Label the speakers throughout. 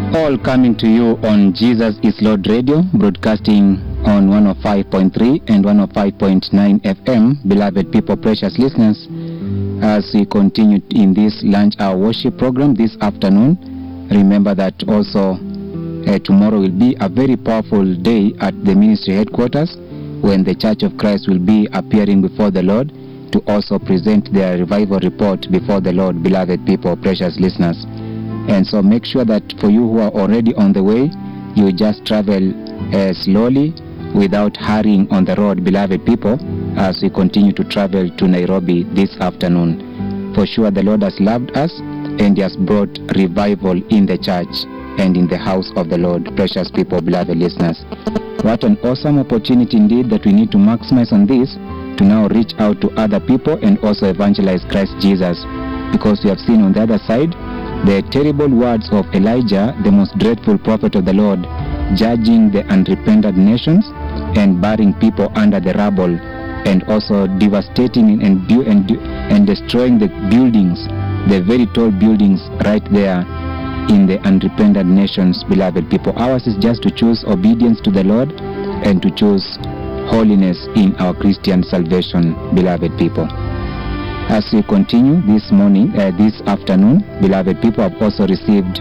Speaker 1: All coming to you on Jesus is Lord Radio, broadcasting on 105.3 and 105.9 FM. Beloved people, precious listeners, as we continue in this lunch hour worship program this afternoon, remember that also tomorrow will be a very powerful day at the ministry headquarters, when the Church of Christ will be appearing before the Lord to also present their revival report before the Lord, beloved people, precious listeners. And so make sure that for you who are already on the way, you just travel slowly without hurrying on the road, beloved people, as we continue to travel to Nairobi this afternoon. For sure the Lord has loved us and he has brought revival in the church and in the house of the Lord, precious people, beloved listeners. What an awesome opportunity indeed that we need to maximize on this, to now reach out to other people and also evangelize Christ Jesus, because we have seen on the other side the terrible words of Elijah, the most dreadful prophet of the Lord, judging the unrepentant nations and burying people under the rubble, and also devastating and destroying the buildings, the very tall buildings right there in the unrepentant nations, beloved people. Ours is just to choose obedience to the Lord and to choose holiness in our Christian salvation, beloved people. As we continue this morning, this afternoon, beloved people, have also received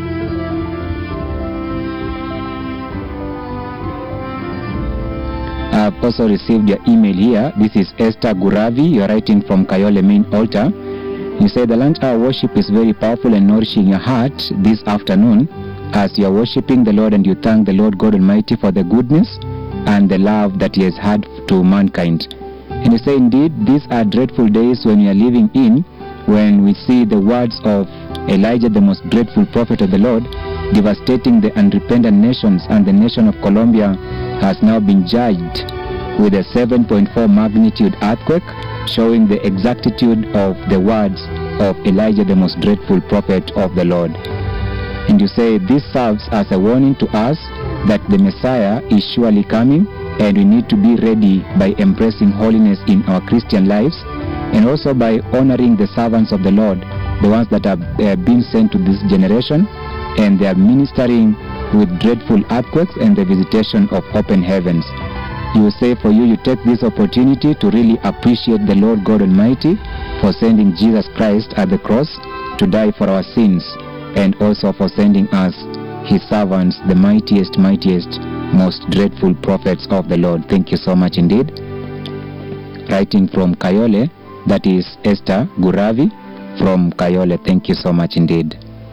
Speaker 1: your email here. This is Esther Guravi. You are writing from Kayole Main Altar. You say the lunch hour worship is very powerful and nourishing your heart this afternoon as you are worshiping the Lord, and you thank the Lord God Almighty for the goodness and the love that he has had to mankind. And you say, indeed, these are dreadful days when we are living in, when we see the words of Elijah, the most dreadful prophet of the Lord, devastating the unrepentant nations, and the nation of Colombia has now been judged with a 7.4 magnitude earthquake, showing the exactitude of the words of Elijah, the most dreadful prophet of the Lord. And you say, this serves as a warning to us that the Messiah is surely coming, and we need to be ready by embracing holiness in our Christian lives, and also by honoring the servants of the Lord, the ones that have been sent to this generation, and they are ministering with dreadful earthquakes and the visitation of open heavens. You will say, for you take this opportunity to really appreciate the Lord God Almighty for sending Jesus Christ at the cross to die for our sins, and also for sending us his servants, the mightiest, most dreadful prophets of the Lord. Thank you so much indeed. Writing from Kayole, that is Esther Guravi from Kayole. Thank you so much indeed.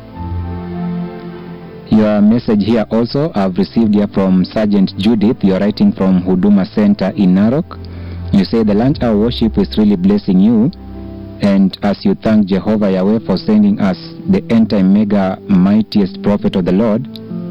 Speaker 1: Your message here also I've received here from Sergeant Judith. You're writing from Huduma Center in Narok. You say the lunch hour worship is really blessing you, and as you thank Jehovah Yahweh for sending us the end-time mega mightiest prophet of the Lord,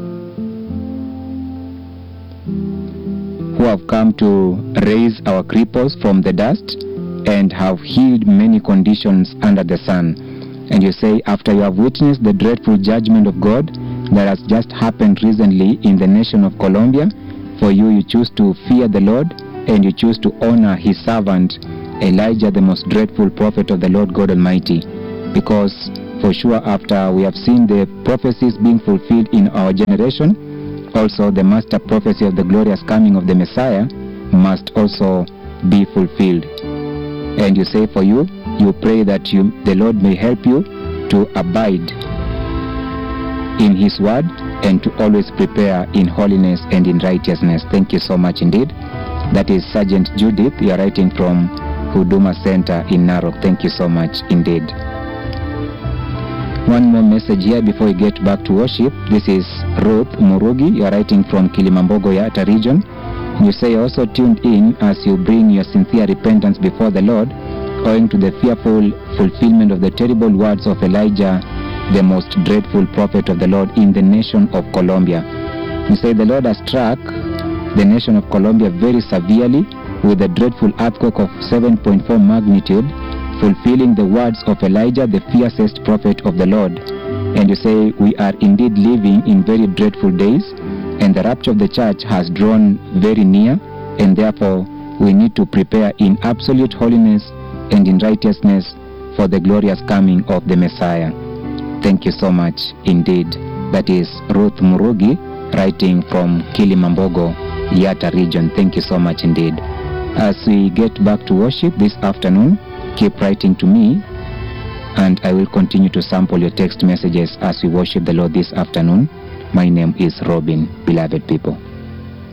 Speaker 1: who have come to raise our cripples from the dust and have healed many conditions under the sun. And you say, after you have witnessed the dreadful judgment of God that has just happened recently in the nation of Colombia, for you choose to fear the Lord, and you choose to honor his servant Elijah, the most dreadful prophet of the Lord God Almighty, because for sure after we have seen the prophecies being fulfilled in our generation, also the master prophecy of the glorious coming of the Messiah must also be fulfilled. And you say, for you pray that the Lord may help you to abide in his word and to always prepare in holiness and in righteousness. Thank you so much indeed. That is Sergeant Judith. You are writing from Huduma Center in Narok. Thank you so much indeed. One more message here before we get back to worship. This is Ruth Murugi. You are writing from Kilimambogo Yata region. You say, also tuned in as you bring your sincere repentance before the Lord, owing to the fearful fulfillment of the terrible words of Elijah, the most dreadful prophet of the Lord in the nation of Colombia. You say the Lord has struck the nation of Colombia very severely with a dreadful earthquake of 7.4 magnitude, fulfilling the words of Elijah, the fiercest prophet of the Lord. And you say, we are indeed living in very dreadful days, and the rapture of the church has drawn very near, and therefore we need to prepare in absolute holiness and in righteousness for the glorious coming of the Messiah. Thank you so much indeed, That is Ruth Murugi, writing from Kilimambogo, Yata region. Thank you so much indeed. As we get back to worship this afternoon, keep writing to me, and I will continue to sample your text messages as we worship the Lord this afternoon. My name is Robin, beloved people.